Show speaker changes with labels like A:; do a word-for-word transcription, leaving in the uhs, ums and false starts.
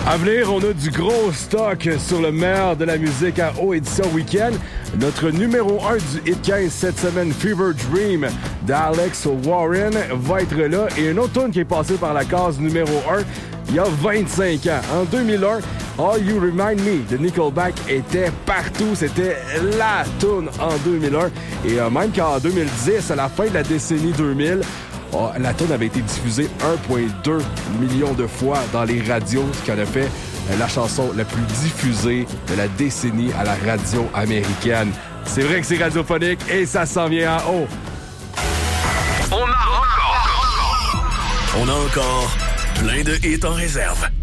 A: À venir, on a du gros stock sur le meilleur de la musique à O Édition Week-end. Notre numéro un du Hit quinze cette semaine, Fever Dream d'Alex Warren, va être là. Et une autre tune qui est passée par la case numéro un il y a vingt-cinq ans. En deux mille un, All You Remind Me de Nickelback était partout. C'était la tune en deux mille un. Et euh, même qu'en deux mille dix, à la fin de la décennie deux mille, oh, la tune avait été diffusée un virgule deux million de fois dans les radios, ce qui en a fait euh, la chanson la plus diffusée de la décennie à la radio américaine. C'est vrai que c'est radiophonique et ça s'en vient en haut.
B: On a encore, on a encore plein de hits en réserve.